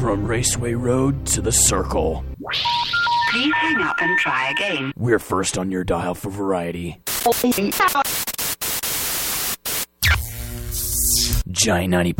From Raceway Road to the Circle. Please hang up and try again. We're first on your dial for variety. Giant 90.9